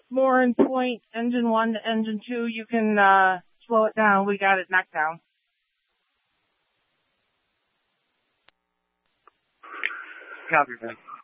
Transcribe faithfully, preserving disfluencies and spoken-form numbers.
more in point, engine one to engine two. You can, uh, slow it down. We got it knocked down. Copy, man.